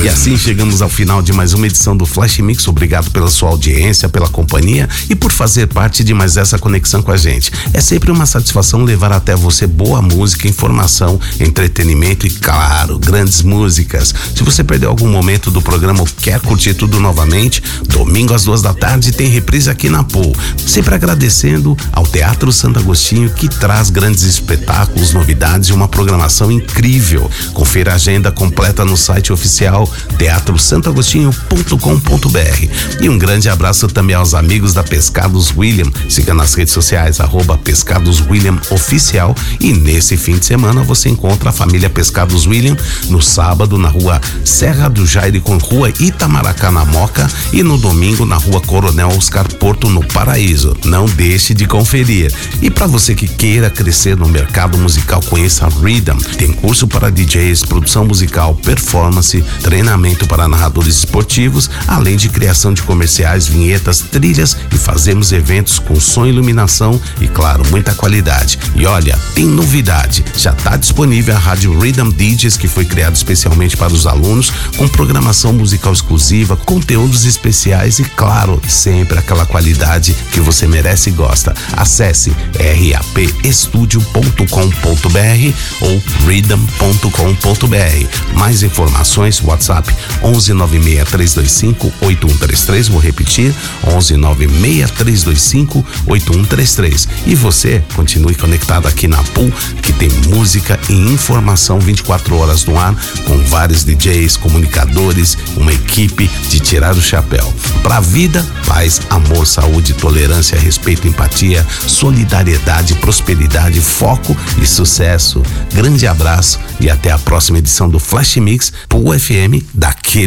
E assim chegamos ao final de mais uma edição do Flash Mix. Obrigado pela sua audiência, pela companhia e por fazer parte de mais essa conexão com a gente. É sempre uma satisfação levar até você boa música, informação, entretenimento e, claro, grandes músicas. Se você perdeu algum momento do programa ou quer curtir tudo novamente, domingo às 2h tem reprise aqui na Pool. Sempre agradecendo ao Teatro Santo Agostinho, que traz grandes espetáculos, novidades e uma programação incrível. Confira a agenda completa no site oficial teatrosantoagostinho.com.br. E um grande abraço também aos amigos da Pescados William. Siga nas redes sociais @PescadosWilliamOficial. E nesse fim de semana você encontra a família Pescados William no sábado na rua Serra do Jaire com rua Itamaracá na Moca e no domingo na rua Coronel Oscar Porto no Paraíso. Não deixe de conferir. E para você que queira crescer no mercado musical, conheça a Rhythm. Tem curso para DJs, produção musical, performance, treinamento para narradores esportivos, além de criação de comerciais, vinhetas, trilhas, e fazemos eventos com som e iluminação e, claro, muita qualidade. E olha, tem novidade, já está disponível a Rádio Rhythm DJs, que foi criada especialmente para os alunos, com programação musical exclusiva, conteúdos especiais e, claro, sempre aquela qualidade que você merece e gosta. Acesse rapestudio.com.br ou rhythm.com.br. Mais informações, WhatsApp 11963258133, vou repetir, 11963258133. E você continue conectado aqui na Pool, que tem música e informação 24 horas no ar, com vários DJs, comunicadores, uma equipe de tirar o chapéu. Pra vida, paz, amor, saúde, tolerância, respeito, empatia, solidariedade, prosperidade, foco e sucesso. Grande abraço e até a próxima edição do Flash Mix Pool FM daquele